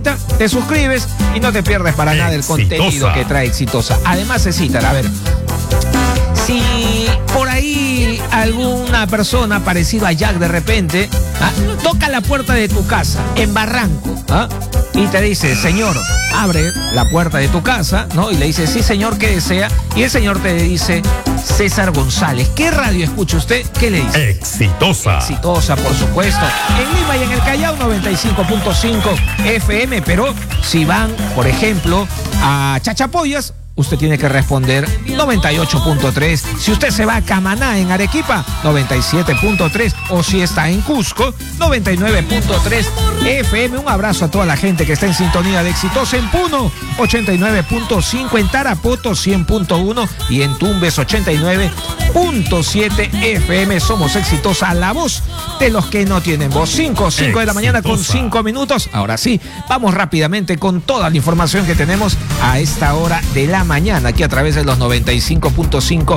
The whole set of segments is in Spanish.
campanita, te suscribes y no te pierdes para nada el contenido que trae Exitosa. Además, Cecitar, a ver, si por ahí alguna persona parecida a Jack de repente toca la puerta de tu casa en Barranco y te dice, señor, abre la puerta de tu casa, ¿no? Y le dice, sí, señor, ¿qué desea? Y el señor te dice, César González. ¿Qué radio escucha usted? ¿Qué le dice? Exitosa. Exitosa, por supuesto. En Lima y en el Callao, 95.5 FM. Pero si van, por ejemplo, a Chachapoyas, usted tiene que responder 98.3. Si usted se va a Camaná en Arequipa, 97.3. O si está en Cusco, 99.3 FM. Un abrazo a toda la gente que está en sintonía de Exitosa en Puno, 89.5. En Tarapoto, 100.1. Y en Tumbes, 89.7 FM. Somos Exitosa, la voz de los que no tienen voz. 5 de la mañana con 5 minutos. Ahora sí, vamos rápidamente con toda la información que tenemos a esta hora de la mañana, aquí a través de los 95.5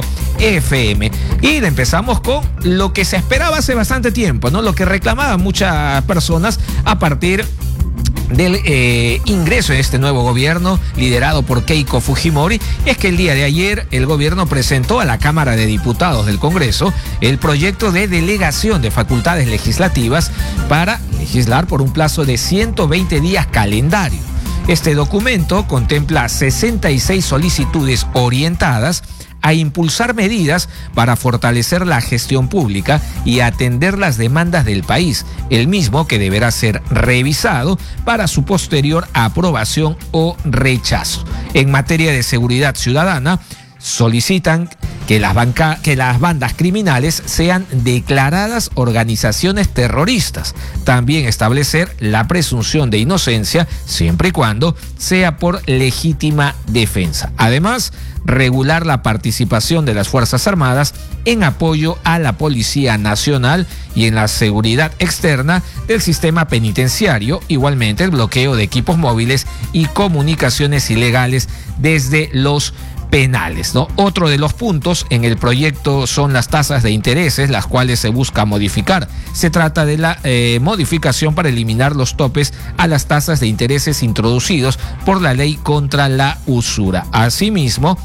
FM. Y empezamos con lo que se esperaba hace bastante tiempo, ¿no? Lo que reclamaban muchas personas a partir del ingreso de este nuevo gobierno liderado por Keiko Fujimori. Es que el día de ayer el gobierno presentó a la Cámara de Diputados del Congreso el proyecto de delegación de facultades legislativas para legislar por un plazo de 120 días calendario. Este documento contempla 66 solicitudes orientadas a impulsar medidas para fortalecer la gestión pública y atender las demandas del país, el mismo que deberá ser revisado para su posterior aprobación o rechazo. En materia de seguridad ciudadana, solicitan que las bandas criminales sean declaradas organizaciones terroristas. También establecer la presunción de inocencia siempre y cuando sea por legítima defensa. Además, regular la participación de las Fuerzas Armadas en apoyo a la Policía Nacional y en la seguridad externa del sistema penitenciario. Igualmente, el bloqueo de equipos móviles y comunicaciones ilegales desde los penales, ¿no? Otro de los puntos en el proyecto son las tasas de intereses, las cuales se busca modificar. Se trata de la modificación para eliminar los topes a las tasas de intereses introducidos por la ley contra la usura. Asimismo,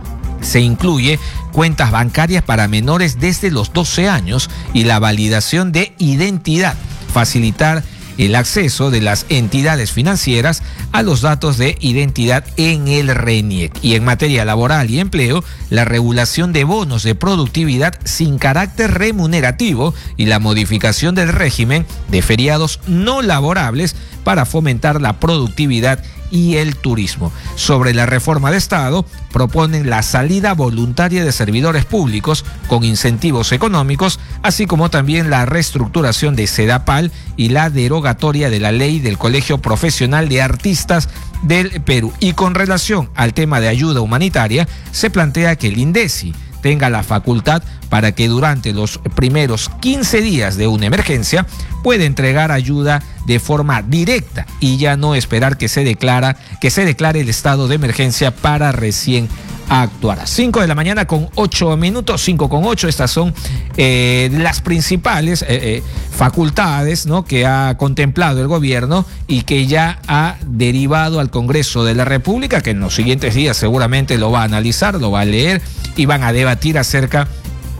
se incluye cuentas bancarias para menores desde los 12 años y la validación de identidad, facilitar el acceso de las entidades financieras a los datos de identidad en el RENIEC. Y en materia laboral y empleo, la regulación de bonos de productividad sin carácter remunerativo y la modificación del régimen de feriados no laborables para fomentar la productividad y el turismo. Sobre la reforma de Estado, proponen la salida voluntaria de servidores públicos con incentivos económicos, así como también la reestructuración de SEDAPAL y la derogatoria de la ley del Colegio Profesional de Artistas del Perú. Y con relación al tema de ayuda humanitaria, se plantea que el INDECI tenga la facultad para que durante los primeros 15 días de una emergencia pueda entregar ayuda de forma directa y ya no esperar que se declare el estado de emergencia para recién actuar. 5 de la mañana con 8 minutos, 5:08. Estas son las principales facultades, ¿no?, que ha contemplado el gobierno y que ya ha derivado al Congreso de la República, que en los siguientes días seguramente lo va a analizar, lo va a leer y van a debatir acerca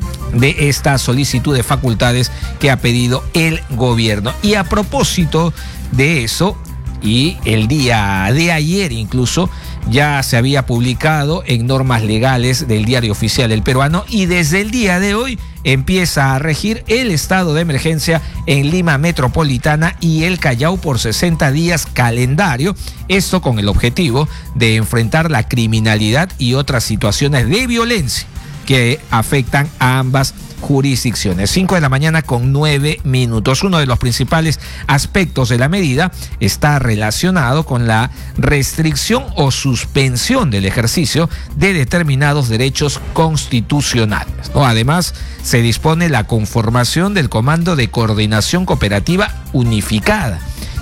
de esta solicitud de facultades que ha pedido el gobierno. Y a propósito de eso, y el día de ayer incluso ya se había publicado en normas legales del Diario Oficial del Peruano, y desde el día de hoy empieza a regir el estado de emergencia en Lima Metropolitana y el Callao por 60 días calendario. Esto con el objetivo de enfrentar la criminalidad y otras situaciones de violencia que afectan a ambas jurisdicciones. 5 de la mañana con 9 minutos. Uno de los principales aspectos de la medida está relacionado con la restricción o suspensión del ejercicio de determinados derechos constitucionales, ¿no? Además, se dispone la conformación del Comando de Coordinación Cooperativa Unificada,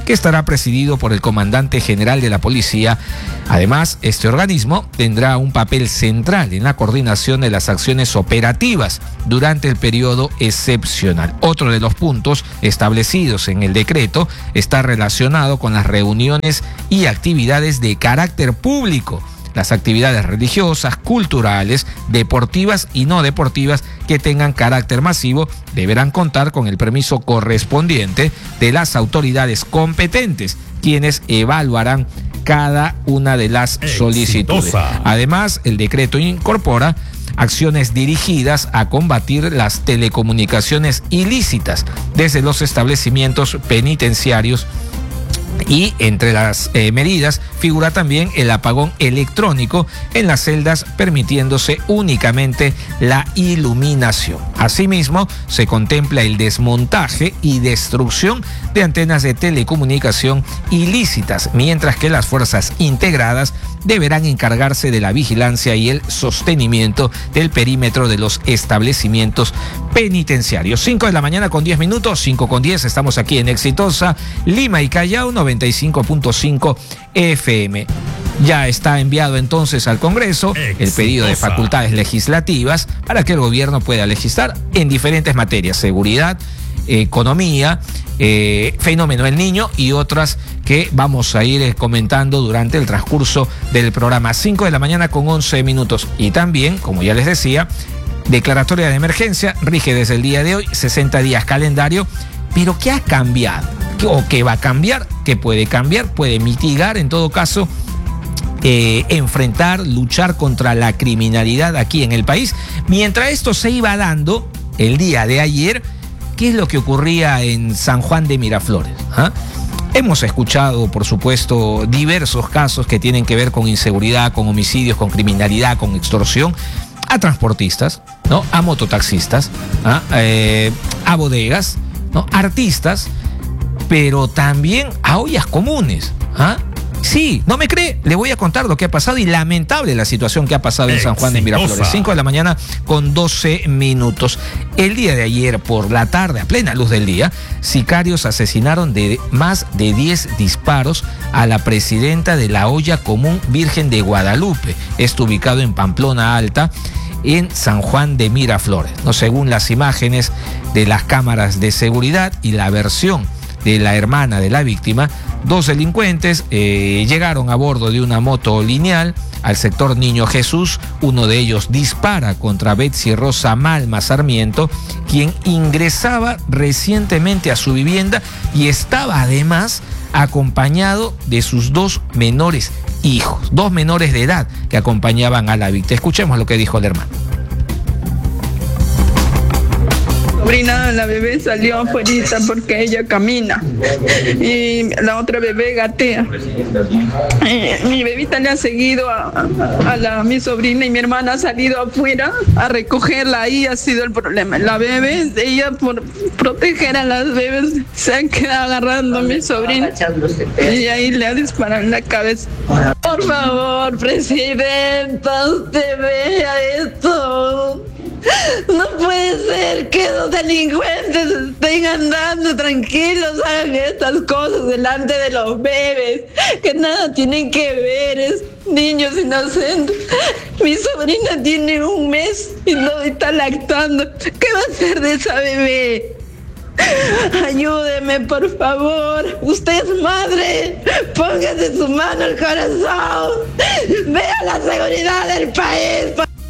que estará presidido por el comandante general de la policía. Además, este organismo tendrá un papel central en la coordinación de las acciones operativas durante el periodo excepcional. Otro de los puntos establecidos en el decreto está relacionado con las reuniones y actividades de carácter público. Las actividades religiosas, culturales, deportivas y no deportivas que tengan carácter masivo deberán contar con el permiso correspondiente de las autoridades competentes, quienes evaluarán cada una de las solicitudes. Además, el decreto incorpora acciones dirigidas a combatir las telecomunicaciones ilícitas desde los establecimientos penitenciarios. Y entre las medidas figura también el apagón electrónico en las celdas, permitiéndose únicamente la iluminación. Asimismo, se contempla el desmontaje y destrucción de antenas de telecomunicación ilícitas, mientras que las fuerzas integradas deberán encargarse de la vigilancia y el sostenimiento del perímetro de los establecimientos penitenciarios. 5 de la mañana con 10 minutos, 5 con 10, estamos aquí en Exitosa, Lima y Callao, 95.5 FM. Ya está enviado entonces al Congreso el pedido de facultades legislativas para que el gobierno pueda legislar en diferentes materias: seguridad, economía, fenómeno del niño y otras que vamos a ir comentando durante el transcurso del programa. 5 de la mañana con 11 minutos. Y también, como ya les decía, declaratoria de emergencia rige desde el día de hoy, 60 días calendario. Pero ¿qué ha cambiado? ¿O qué va a cambiar? ¿Qué puede cambiar? Puede mitigar, en todo caso, enfrentar, luchar contra la criminalidad aquí en el país. Mientras esto se iba dando el día de ayer, ¿qué es lo que ocurría en San Juan de Miraflores? Hemos escuchado, por supuesto, diversos casos que tienen que ver con inseguridad, con homicidios, con criminalidad, con extorsión, a transportistas, ¿no? A mototaxistas, a bodegas, ¿no? Artistas, pero también a ollas comunes. Sí, ¿no me cree? Le voy a contar lo que ha pasado, y lamentable la situación que ha pasado en San Juan de Miraflores. 5 de la mañana con 12 minutos. El día de ayer por la tarde, a plena luz del día, sicarios asesinaron de más de 10 disparos a la presidenta de la olla común Virgen de Guadalupe. Esto ubicado en Pamplona Alta, en San Juan de Miraflores, ¿no? Según las imágenes de las cámaras de seguridad y la versión de la hermana de la víctima, 2 delincuentes llegaron a bordo de una moto lineal al sector Niño Jesús. Uno de ellos dispara contra Betsy Rosa Malma Sarmiento, quien ingresaba recientemente a su vivienda y estaba además acompañado de sus 2 menores hijos, 2 menores de edad que acompañaban a la víctima. Escuchemos lo que dijo el hermano. La bebé salió afuera porque ella camina y la otra bebé gatea. Mi bebita le ha seguido a mi sobrina, y mi hermana ha salido afuera a recogerla. Ahí ha sido el problema. La bebé, ella por proteger a las bebés se ha quedado agarrando a mi sobrina y ahí le ha disparado en la cabeza. Por favor, presidenta, usted vea esto. No puede ser que los delincuentes estén andando tranquilos, hagan estas cosas delante de los bebés, que nada tienen que ver, es niños inocentes. Mi sobrina tiene 1 mes y no está lactando. ¿Qué va a hacer de esa bebé? Ayúdeme, por favor. Usted es madre. Póngase su mano al corazón. Vea la seguridad del país.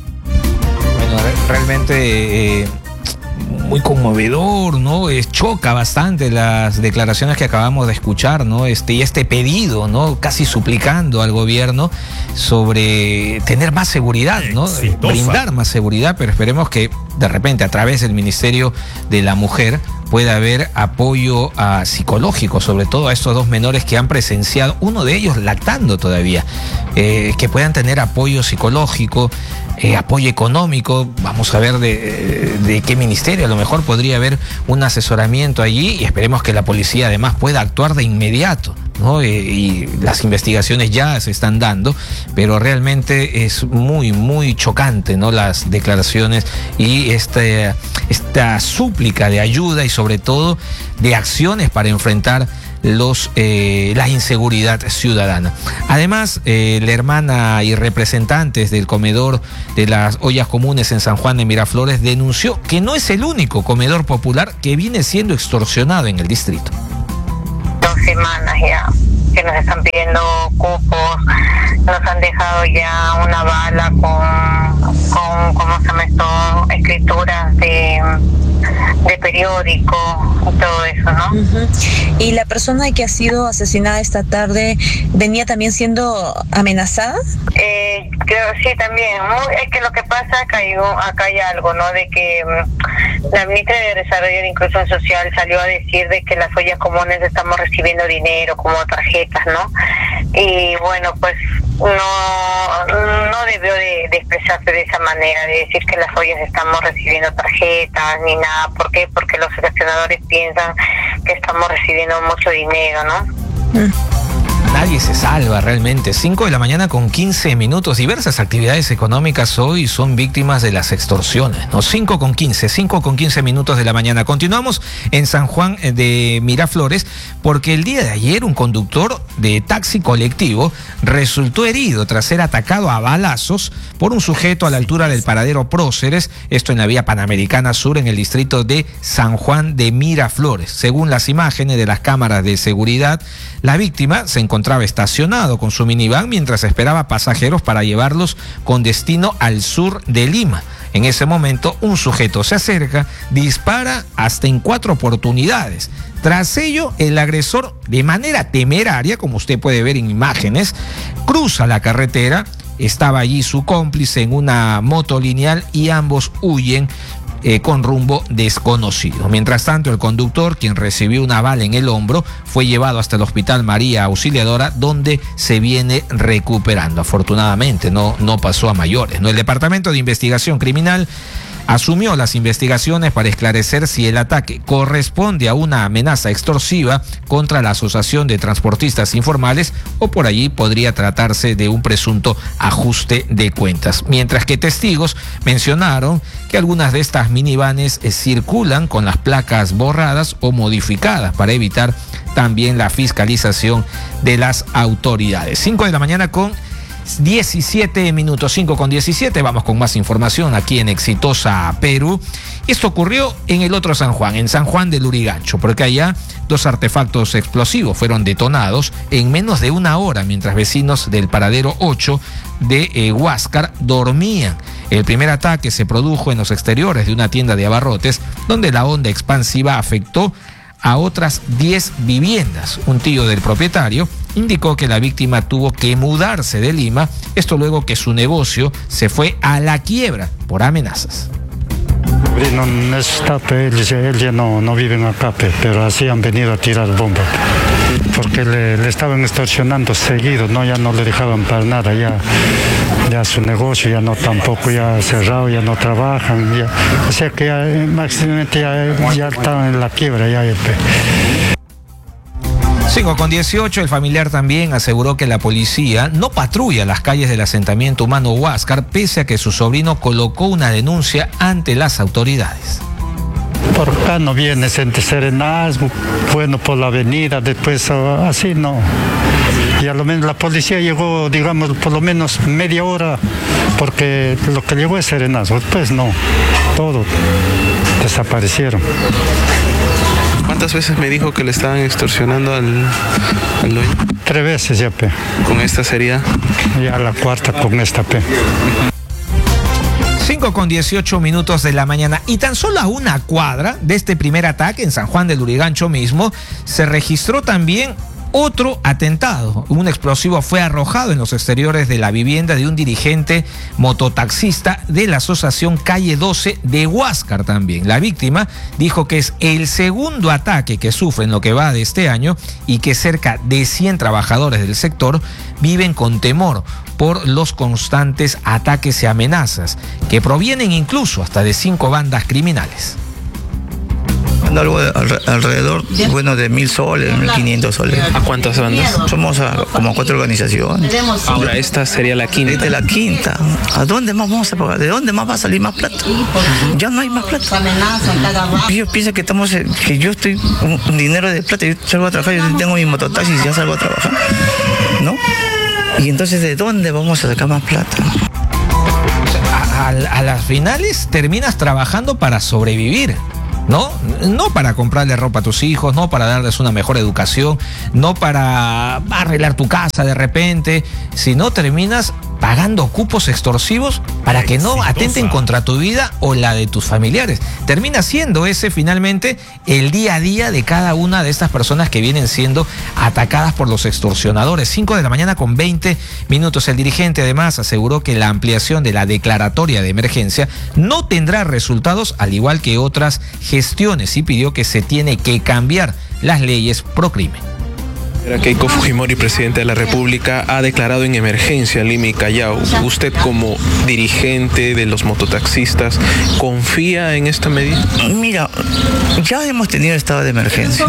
Realmente muy conmovedor, ¿no? Choca bastante las declaraciones que acabamos de escuchar, ¿no? Y este pedido, ¿no? Casi suplicando al gobierno sobre tener más seguridad, ¿no? Brindar más seguridad, pero esperemos que de repente a través del Ministerio de la Mujer pueda haber apoyo psicológico, sobre todo a estos 2 menores que han presenciado, uno de ellos lactando todavía, que puedan tener apoyo psicológico, apoyo económico. Vamos a ver de qué ministerio, a lo mejor podría haber un asesoramiento allí, y esperemos que la policía además pueda actuar de inmediato, ¿no? Y las investigaciones ya se están dando, pero realmente es muy, muy chocante, ¿no? Las declaraciones y esta súplica de ayuda y sobre todo de acciones para enfrentar la inseguridad ciudadana. Además, la hermana y representantes del comedor de las ollas comunes en San Juan de Miraflores denunció que no es el único comedor popular que viene siendo extorsionado en el distrito. 2 semanas ya que nos están pidiendo cupos, nos han dejado ya una bala con ¿cómo se llama esto? Escrituras de periódico y todo eso, ¿no? Uh-huh. ¿Y la persona que ha sido asesinada esta tarde venía también siendo amenazada? Creo sí, también. Es que lo que pasa acá hay algo, ¿no? De que la ministra de Desarrollo e Inclusión Social salió a decir de que las ollas comunes estamos recibiendo dinero como tarjetas, ¿no? Y bueno, pues no debió de expresarse de esa manera, de decir que las ollas estamos recibiendo tarjetas ni nada. ¿Por qué? Porque los seleccionadores piensan que estamos recibiendo mucho dinero, ¿no? Nadie se salva realmente. 5 de la mañana con 15 minutos. Diversas actividades económicas hoy son víctimas de las extorsiones, ¿no? 5 con 15 minutos de la mañana. Continuamos en San Juan de Miraflores porque el día de ayer un conductor de taxi colectivo resultó herido tras ser atacado a balazos por un sujeto a la altura del paradero Próceres, esto en la vía Panamericana Sur en el distrito de San Juan de Miraflores. Según las imágenes de las cámaras de seguridad, la víctima se encontraba estacionado con su minivan mientras esperaba pasajeros para llevarlos con destino al sur de Lima. En ese momento, un sujeto se acerca, dispara hasta en 4 oportunidades. Tras ello, el agresor, de manera temeraria, como usted puede ver en imágenes, cruza la carretera. Estaba allí su cómplice en una moto lineal y ambos huyen con rumbo desconocido. Mientras tanto, el conductor, quien recibió una bala en el hombro, fue llevado hasta el Hospital María Auxiliadora, donde se viene recuperando. Afortunadamente no pasó a mayores, ¿no? El Departamento de Investigación Criminal asumió las investigaciones para esclarecer si el ataque corresponde a una amenaza extorsiva contra la Asociación de Transportistas Informales o por allí podría tratarse de un presunto ajuste de cuentas. Mientras que testigos mencionaron que algunas de estas minivanes circulan con las placas borradas o modificadas para evitar también la fiscalización de las autoridades. 5 de la mañana con 17 minutos, 5 con 17. Vamos con más información aquí en Exitosa Perú. Esto ocurrió en el otro San Juan, en San Juan del Lurigancho, porque allá 2 artefactos explosivos fueron detonados en menos de 1 hora mientras vecinos del paradero 8 de Huáscar dormían. El primer ataque se produjo en los exteriores de una tienda de abarrotes, donde la onda expansiva afectó a otras 10 viviendas. Un tío del propietario indicó que la víctima tuvo que mudarse de Lima, esto luego que su negocio se fue a la quiebra por amenazas. No está, él ya no vive acá, pero así han venido a tirar bombas, porque le estaban extorsionando seguido, ¿no? Ya no le dejaban para nada, ya su negocio ya no tampoco, ya cerrado, ya no trabajan, ya, o sea que ya, máximamente ya estaban en la quiebra, ya. 5 con 18, el familiar también aseguró que la policía no patrulla las calles del asentamiento humano Huáscar, pese a que su sobrino colocó una denuncia ante las autoridades. Por acá no viene Serenazgo, bueno, por la avenida, después así no. Y a lo menos la policía llegó, digamos, por lo menos media hora, porque lo que llegó es Serenazgo, después no, todo desaparecieron. ¿Cuántas veces me dijo que le estaban extorsionando al dueño? 3 veces ya, pe. ¿Con esta sería? Ya la 4ª con esta, pe. 5 con 18 minutos de la mañana y tan solo a 1 cuadra de este primer ataque en San Juan del Lurigancho mismo se registró también otro atentado. Un explosivo fue arrojado en los exteriores de la vivienda de un dirigente mototaxista de la asociación Calle 12 de Huáscar también. La víctima dijo que es el segundo ataque que sufre en lo que va de este año y que cerca de 100 trabajadores del sector viven con temor por los constantes ataques y amenazas que provienen incluso hasta de 5 bandas criminales. ganando algo alrededor, bueno, de 1.000 soles, 1.500 soles. ¿A cuántas bandas? Somos como 4 organizaciones. Ahora, esta sería la quinta. Esta es la quinta. ¿A dónde más vamos a pagar? ¿De dónde más va a salir más plata? Ya no hay más plata. Ellos piensan que yo estoy un dinero de plata. Yo salgo a trabajar, yo tengo mi mototaxi y ya salgo a trabajar, ¿no? Y entonces, ¿de dónde vamos a sacar más plata? A las finales terminas trabajando para sobrevivir, ¿no? No para comprarle ropa a tus hijos, no para darles una mejor educación, no para arreglar tu casa de repente, sino terminas pagando cupos extorsivos para que no atenten contra tu vida o la de tus familiares. Termina siendo ese finalmente el día a día de cada una de estas personas que vienen siendo atacadas por los extorsionadores. 5 de la mañana con 20 minutos. El dirigente además aseguró que la ampliación de la declaratoria de emergencia no tendrá resultados al igual que otras gestiones y pidió que se tiene que cambiar las leyes pro crimen. Keiko Fujimori, presidente de la República, ha declarado en emergencia Lima y Callao. Usted, como dirigente de los mototaxistas, ¿confía en esta medida? Mira, ya hemos tenido estado de emergencia.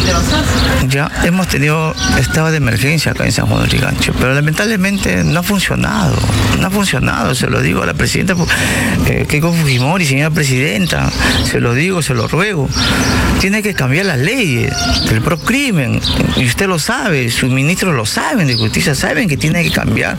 Ya hemos tenido estado de emergencia acá en San Juan del Lurigancho, pero lamentablemente no ha funcionado. No ha funcionado, se lo digo a la presidenta Keiko Fujimori, señora presidenta, se lo digo, se lo ruego. Tiene que cambiar las leyes del procrimen, y usted lo sabe, sus ministros lo saben, de justicia saben que tiene que cambiar.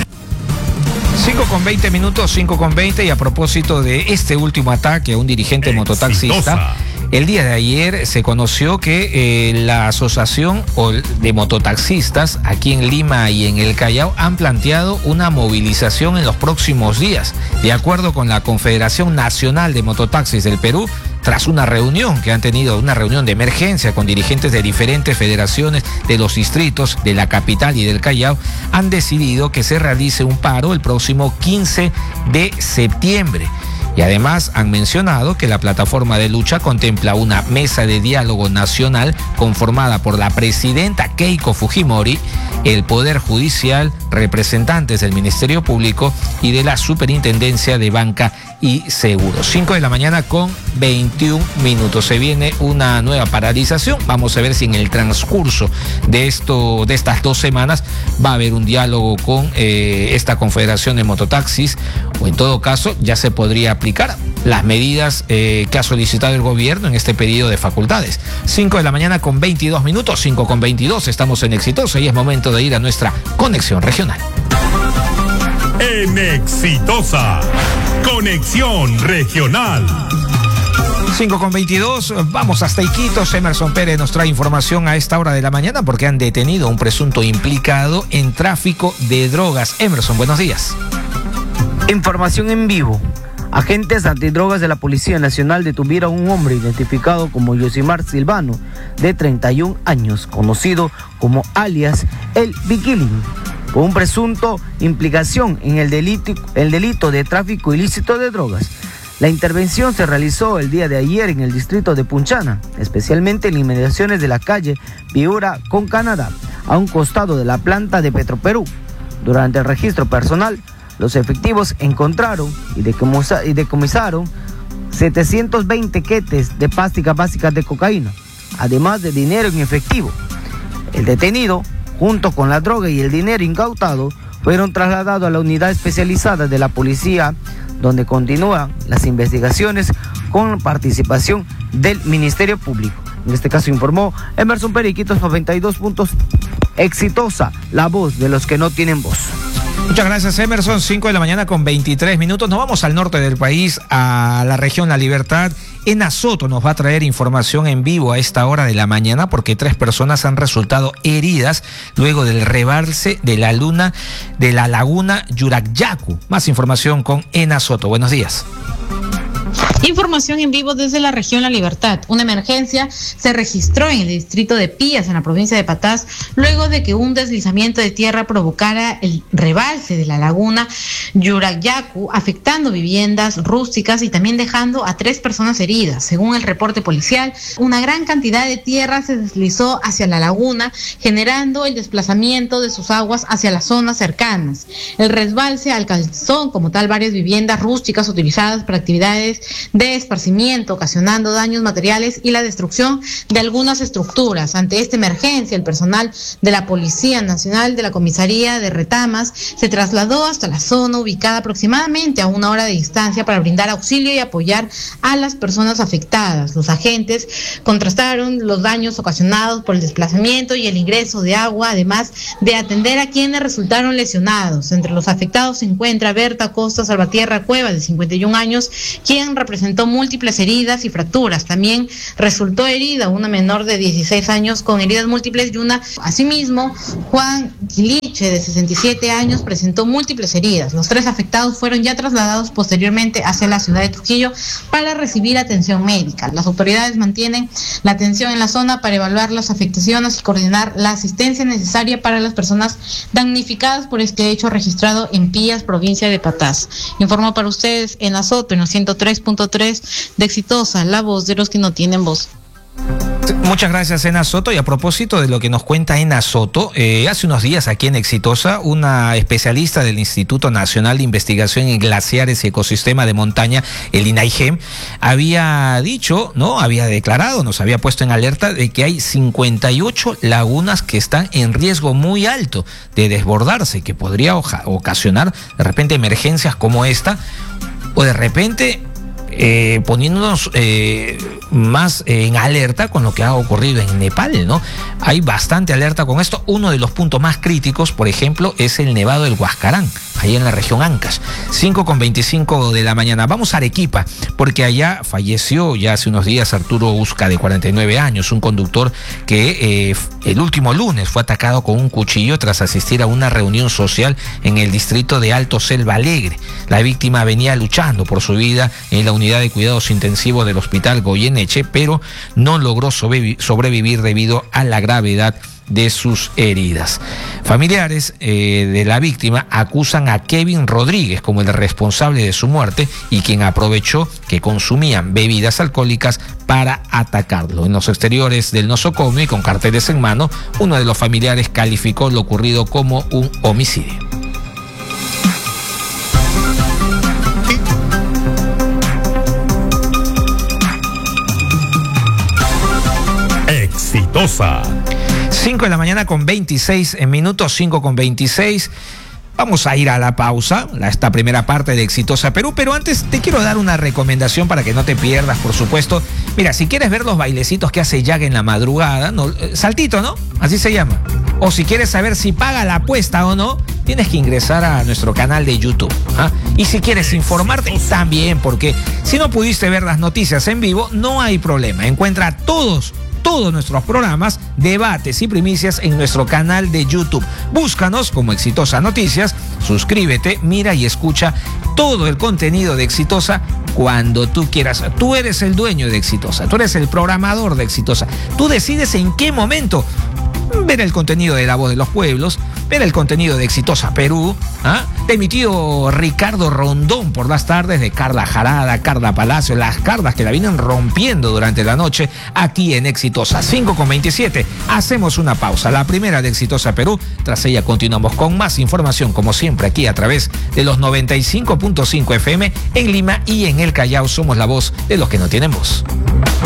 5 con 20 minutos, 5 con 20, y a propósito de este último ataque a un dirigente mototaxista, el día de ayer se conoció que la asociación de mototaxistas aquí en Lima y en el Callao han planteado una movilización en los próximos días. De acuerdo con la Confederación Nacional de Mototaxis del Perú, tras una reunión que han tenido, una reunión de emergencia con dirigentes de diferentes federaciones de los distritos de la capital y del Callao, han decidido que se realice un paro el próximo 15 de septiembre. Y además han mencionado que la plataforma de lucha contempla una mesa de diálogo nacional conformada por la presidenta Keiko Fujimori, el Poder Judicial, representantes del Ministerio Público y de la Superintendencia de Banca y Seguros. 5 de la mañana con 21 minutos. Se viene una nueva paralización. Vamos a ver si en el transcurso de estas 2 semanas va a haber un diálogo con esta Confederación de Mototaxis, o en todo caso ya se podría aplicar las medidas que ha solicitado el gobierno en este pedido de facultades. 5 de la mañana con 22 minutos, 5 con 22, estamos en Exitosa y es momento de ir a nuestra conexión regional. En Exitosa, conexión regional. 5 con 22, vamos hasta Iquitos. Emerson Pérez nos trae información a esta hora de la mañana porque han detenido a un presunto implicado en tráfico de drogas. Emerson, buenos días. Información en vivo. Agentes antidrogas de la Policía Nacional detuvieron a un hombre identificado como Yosimar Silvano, de 31 años, conocido como alias El Bikilín, por un presunto implicación en el delito de tráfico ilícito de drogas. La intervención se realizó el día de ayer en el distrito de Punchana, especialmente en inmediaciones de la calle Piura con Canadá, a un costado de la planta de Petroperú. Durante el registro personal, los efectivos encontraron y decomisaron 720 quetes de pastillas básicas de cocaína, además de dinero en efectivo. El detenido, junto con la droga y el dinero incautado, fueron trasladados a la unidad especializada de la policía, donde continúan las investigaciones con participación del Ministerio Público. En este caso informó Emerson Periquitos, 92 puntos. Exitosa, la voz de los que no tienen voz. Muchas gracias, Emerson. 5 de la mañana con 23 minutos. Nos vamos al norte del país, a la región La Libertad. Ena Soto nos va a traer información en vivo a esta hora de la mañana porque 3 personas han resultado heridas luego del rebalse de la laguna Yuracyacu. Más información con Ena Soto. Buenos días. Información en vivo desde la región La Libertad. Una emergencia se registró en el distrito de Pías, en la provincia de Patás, luego de que un deslizamiento de tierra provocara el rebalse de la laguna Yuracyacu, afectando viviendas rústicas y también dejando a 3 personas heridas. Según el reporte policial, una gran cantidad de tierra se deslizó hacia la laguna, generando el desplazamiento de sus aguas hacia las zonas cercanas. El resbalse alcanzó como tal varias viviendas rústicas utilizadas para actividades de esparcimiento, ocasionando daños materiales y la destrucción de algunas estructuras. Ante esta emergencia, el personal de la Policía Nacional de la Comisaría de Retamas se trasladó hasta la zona ubicada aproximadamente a 1 hora de distancia para brindar auxilio y apoyar a las personas afectadas. Los agentes contrastaron los daños ocasionados por el desplazamiento y el ingreso de agua, además de atender a quienes resultaron lesionados. Entre los afectados se encuentra Berta Costa Salvatierra Cueva, de 51 años, quien representó múltiples heridas y fracturas. También resultó herida una menor de 16 años con heridas múltiples y una. Asimismo, Juan Quiliche, de 67 años, presentó múltiples heridas. Los 3 afectados fueron ya trasladados posteriormente hacia la ciudad de Trujillo para recibir atención médica. Las autoridades mantienen la atención en la zona para evaluar las afectaciones y coordinar la asistencia necesaria para las personas damnificadas por este hecho registrado en Pías, provincia de Patás. Informó para ustedes en Azoto, en los 103.3 de Exitosa, la voz de los que no tienen voz. Muchas gracias, Ena Soto. Y a propósito de lo que nos cuenta Ena Soto, hace unos días aquí en Exitosa, una especialista del Instituto Nacional de Investigación en Glaciares y Ecosistema de Montaña, el INAIGEM, había dicho, ¿no? Había declarado, nos había puesto en alerta de que hay 58 lagunas que están en riesgo muy alto de desbordarse, que podría ocasionar de repente emergencias como esta, o de repente poniéndonos más en alerta con lo que ha ocurrido en Nepal, ¿no? Hay bastante alerta con esto. Uno de los puntos más críticos, por ejemplo, es el Nevado del Huascarán, ahí en la región Ancash. 5:25 de la mañana. Vamos a Arequipa, porque allá falleció ya hace unos días Arturo Usca, de 49 años, un conductor que el último lunes fue atacado con un cuchillo tras asistir a una reunión social en el distrito de Alto Selva Alegre. La víctima venía luchando por su vida en la unidad de cuidados intensivos del Hospital Goyeneche, pero no logró sobrevivir debido a la gravedad de sus heridas. Familiares de la víctima acusan a Kevin Rodríguez como el responsable de su muerte y quien aprovechó que consumían bebidas alcohólicas para atacarlo. En los exteriores del nosocomio y con carteles en mano, uno de los familiares calificó lo ocurrido como un homicidio. Exitosa. 5 de la mañana con 26 minutos, 5:26. Vamos a ir a la pausa, esta primera parte de Exitosa Perú, pero antes te quiero dar una recomendación para que no te pierdas, por supuesto. Mira, si quieres ver los bailecitos que hace Jack en la madrugada, ¿no? Saltito, ¿no? Así se llama. O si quieres saber si paga la apuesta o no, tienes que ingresar a nuestro canal de YouTube. ¿Ah? Y si quieres informarte, también, porque si no pudiste ver las noticias en vivo, no hay problema. Encuentra todos nuestros programas, debates y primicias en nuestro canal de YouTube. Búscanos como Exitosa Noticias, suscríbete, mira y escucha todo el contenido de Exitosa cuando tú quieras. Tú eres el dueño de Exitosa, tú eres el programador de Exitosa. Tú decides en qué momento ver el contenido de La Voz de los Pueblos, ver el contenido de Exitosa Perú, de mi tío Ricardo Rondón por las tardes, de Carla Jarada, Carla Palacio, las Carlas que la vienen rompiendo durante la noche aquí en Exitosa. 5:27. Hacemos una pausa, la primera de Exitosa Perú. Tras ella continuamos con más información, como siempre, aquí a través de los 95.5 FM en Lima y en el Callao. Somos la voz de los que no tienen voz.